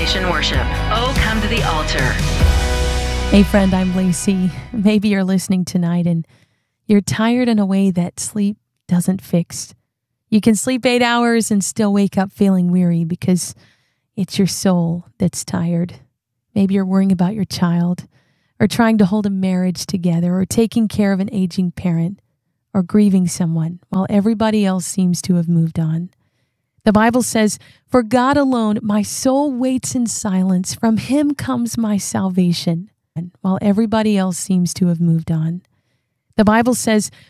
Salvation Worship. Oh, come to the altar. Hey friend, I'm Lacey. Maybe you're listening tonight and you're tired in a way that sleep doesn't fix. You can sleep 8 hours and still wake up feeling weary because it's your soul that's tired. Maybe you're worrying about your child or trying to hold a marriage together or taking care of an aging parent or grieving someone while everybody else seems to have moved on. The Bible says, "For God alone, my soul waits in silence. From him comes my salvation," while everybody else seems to have moved on. The Bible says,